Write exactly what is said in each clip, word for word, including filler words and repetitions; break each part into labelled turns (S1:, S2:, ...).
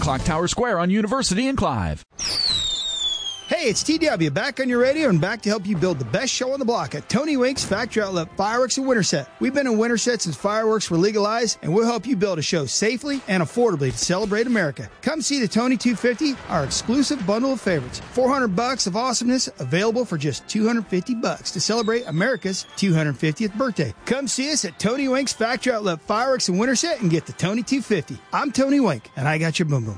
S1: Clock Tower Square on University and Clive.
S2: Hey, it's T W back on your radio and back to help you build the best show on the block at Tony Wink's Factory Outlet Fireworks in Winterset. We've been in Winterset since fireworks were legalized, and we'll help you build a show safely and affordably to celebrate America. Come see the Tony two fifty, our exclusive bundle of favorites. four hundred bucks of awesomeness available for just two hundred fifty bucks to celebrate America's two hundred fiftieth birthday. Come see us at Tony Wink's Factory Outlet Fireworks in Winterset and get the Tony two fifty. I'm Tony Wink, and I got your boom boom.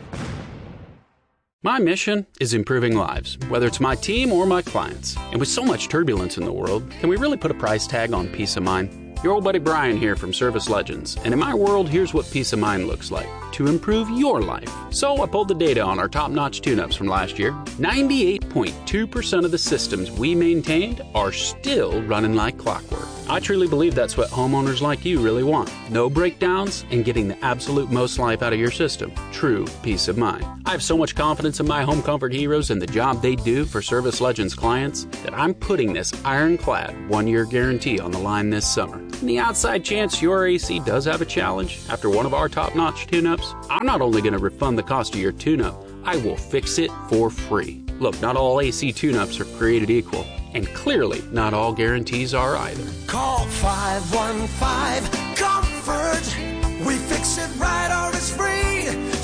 S3: My mission is improving lives, whether it's my team or my clients. And with so much turbulence in the world, can we really put a price tag on peace of mind? Your old buddy Brian here from Service Legends. And in my world, here's what peace of mind looks like to improve your life. So I pulled the data on our top-notch tune-ups from last year. ninety-eight point two percent of the systems we maintained are still running like clockwork. I truly believe that's what homeowners like you really want. No breakdowns and getting the absolute most life out of your system. True peace of mind. I have so much confidence in my home comfort heroes and the job they do for Service Legends clients that I'm putting this ironclad one-year guarantee on the line this summer. In the outside chance your A C does have a challenge after one of our top-notch tune-ups, I'm not only going to refund the cost of your tune-up, I will fix it for free. Look, not all A C tune-ups are created equal. And clearly, not all guarantees are either.
S4: Call five one five comfort. We fix it right or it's free.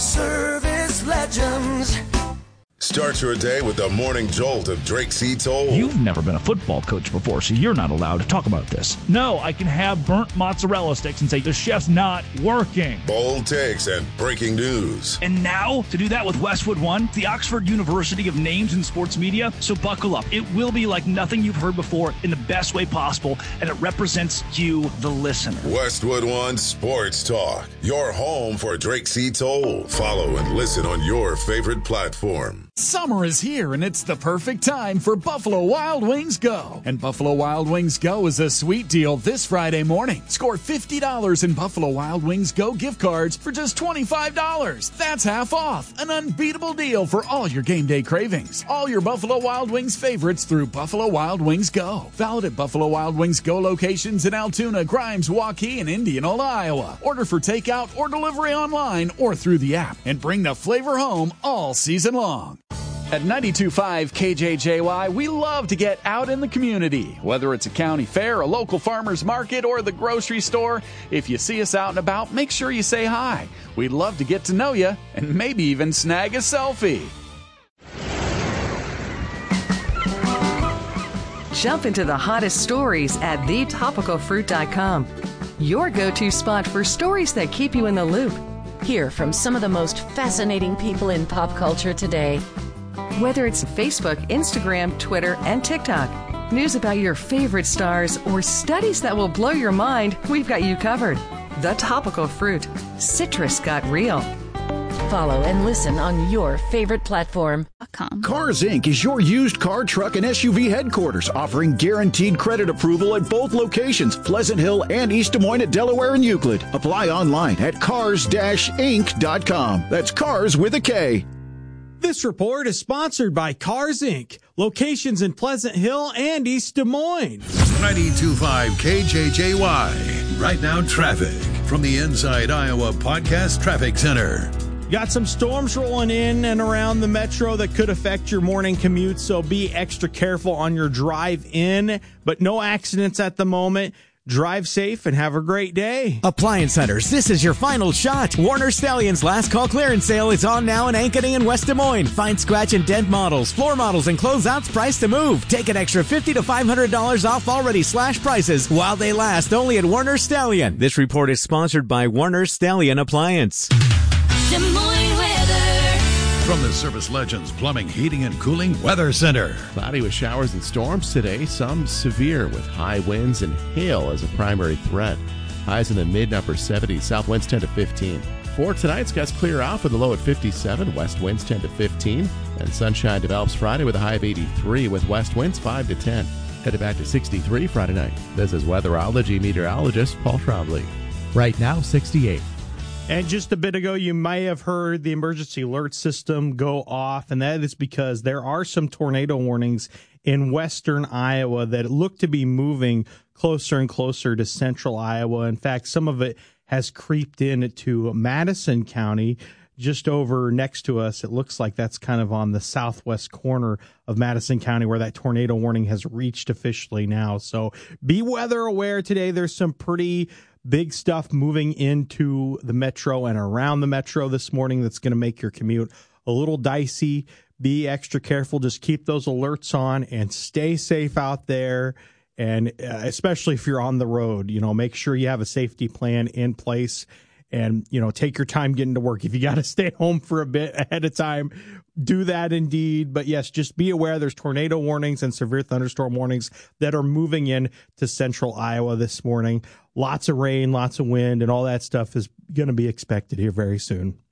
S4: Service Legends.
S5: Start your day with the morning jolt of Drake C. Toll.
S6: You've never been a football coach before, so you're not allowed to talk about this. No, I can have burnt mozzarella sticks and say the chef's not working.
S5: Bold takes and breaking news.
S6: And now, to do that with Westwood One, the Oxford University of names in sports media, so buckle up. It will be like nothing you've heard before in the best way possible, and it represents you, the listener.
S5: Westwood One Sports Talk, your home for Drake C. Toll. Follow and listen on your favorite platform.
S1: Summer is here, and it's the perfect time for Buffalo Wild Wings Go. And Buffalo Wild Wings Go is a sweet deal this Friday morning. Score fifty dollars in Buffalo Wild Wings Go gift cards for just twenty-five dollars. That's half off. An unbeatable deal for all your game day cravings. All your Buffalo Wild Wings favorites through Buffalo Wild Wings Go. Valid at Buffalo Wild Wings Go locations in Altoona, Grimes, Waukee, and Indianola, Iowa. Order for takeout or delivery online or through the app. And bring the flavor home all season long. At ninety-two point five K J J Y, we love to get out in the community. Whether it's a county fair, a local farmer's market, or the grocery store, if you see us out and about, make sure you say hi. We'd love to get to know you and maybe even snag a selfie.
S7: Jump into the hottest stories at the topical fruit dot com. Your go-to spot for stories that keep you in the loop.
S8: Hear from some of the most fascinating people in pop culture today.
S7: Whether it's Facebook, Instagram, Twitter, and TikTok, news about your favorite stars, or studies that will blow your mind, we've got you covered. The Topical Fruit. Citrus got real.
S8: Follow and listen on your favorite platform.
S9: Cars Incorporated is your used car, truck, and S U V headquarters, offering guaranteed credit approval at both locations, Pleasant Hill and East Des Moines at Delaware and Euclid. Apply online at cars dash inc dot com. That's cars with a K.
S10: This report is sponsored by Cars Incorporated. Locations in Pleasant Hill and East Des Moines.
S11: ninety-two point five K J J Y. Right now, traffic from the Inside Iowa Podcast Traffic Center.
S10: Got some storms rolling in and around the metro that could affect your morning commute, so be extra careful on your drive in, but no accidents at the moment. Drive safe and have a great day.
S12: Appliance Centers, this is your final shot. Warner Stallion's last call clearance sale is on now in Ankeny and West Des Moines. Find scratch and dent models, floor models, and closeouts priced to move. Take an extra fifty to five hundred dollars off already slashed prices while they last only at Warner Stallion. This report is sponsored by Warner Stallion Appliance.
S13: Des Moines weather.
S11: From the Service Legends Plumbing, Heating, and Cooling Weather Center.
S14: Cloudy with showers and storms today, some severe with high winds and hail as a primary threat. Highs in the mid and upper seventies, south winds ten to fifteen. For tonight, skies clear out with a low at fifty-seven, west winds ten to fifteen, and sunshine develops Friday with a high of eighty-three with west winds five to ten. Headed back to sixty-three Friday night. This is weatherology meteorologist Paul Trombley.
S15: Right now, sixty-eight.
S10: And just a bit ago, you may have heard the emergency alert system go off, and that is because there are some tornado warnings in western Iowa that look to be moving closer and closer to central Iowa. In fact, some of it has creeped in to Madison County. just over next to us. It looks like that's kind of on the southwest corner of Madison County where that tornado warning has reached officially now. So be weather aware today. There's some pretty big stuff moving into the metro and around the metro this morning that's going to make your commute a little dicey. Be extra careful. Just keep those alerts on and stay safe out there. And uh, especially if you're on the road, you know, make sure you have a safety plan in place and, you know, take your time getting to work. If you got to stay home for a bit ahead of time, do that indeed. But yes, just be aware there's tornado warnings and severe thunderstorm warnings that are moving in to central Iowa this morning. Lots of rain, lots of wind, and all that stuff is going to be expected here very soon.